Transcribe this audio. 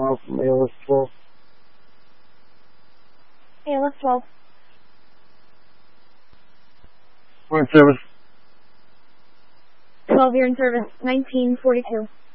tomorrow from ALS 12. ALS 12. We're in service. 12, you're in service. 1942.